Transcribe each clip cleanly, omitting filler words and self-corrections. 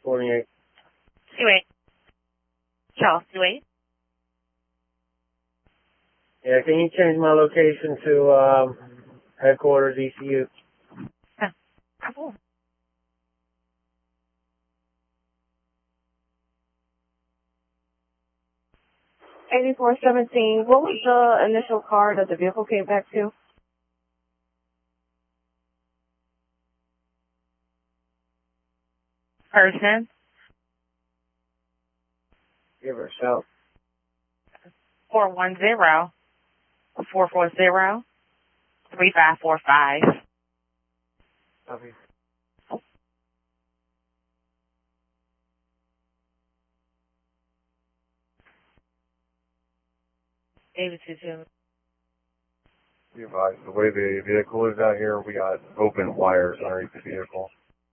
28. Q8. Charles, Q8. Yeah, can you change my location to headquarters ECU? Cool. $8417. What was the initial car that the vehicle came back to? Person. Give her a shout. 410-440-3545. Copy. David 22. Be advised, the way the vehicle is out here, we got open wires underneath the vehicle.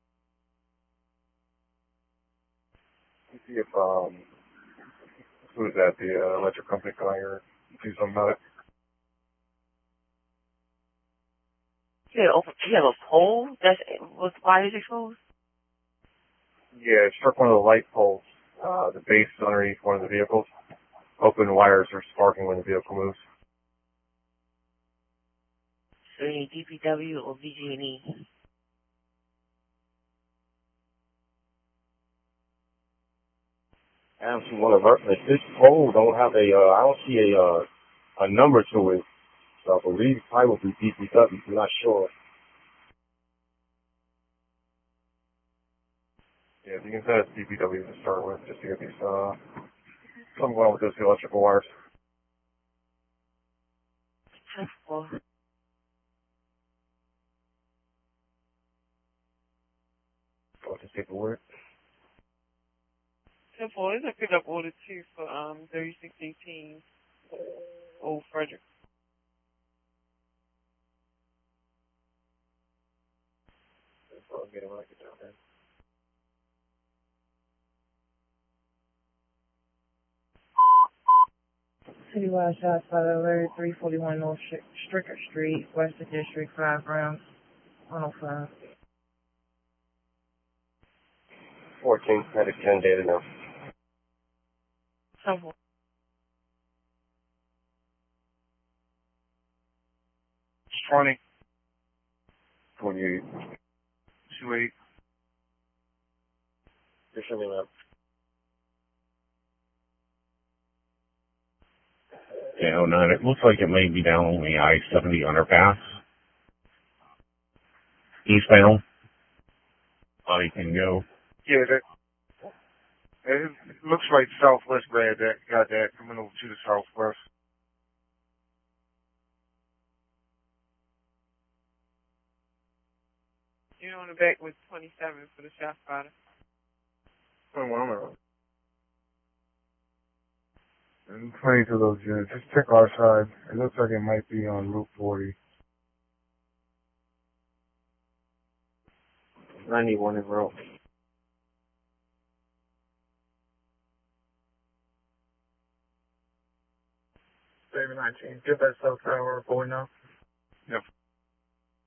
See if, who is that, the electric company come out here and do something about it? You have a pole that's with wires exposed? Yeah, it struck one of the light poles, the base is underneath one of the vehicles. Open wires are sparking when the vehicle moves. So you need DPW or BG&E? Actually, one of our, this pole don't have a, I don't see a number to it. So I believe probably DPW, I'm not sure. Yeah, if you can set us DPW to start with, just to get these, something going on with those electrical wires. Well, What's the paperwork? Simple. It's a pickup order too for 3618 Old Frederick. I'll get it when I get down there. Citywide shots by the Larry 341 North Stricker Street, Western District, 5 rounds, 105. 14, had a 10 data now. simple. It's 20. 28. 28. Just show me that. Yeah, 09. It looks like it may be down on the I-70 underpass. Eastbound. Body can go. Yeah, it looks like Southwest Brad that got that coming over to the Southwest. You're on the back with 27 for the shot spotter. 21 on the road. And 20 to those units. Just check our side. It looks like it might be on Route 40. 91 in row. 719. Get that cell tower going now. Yep.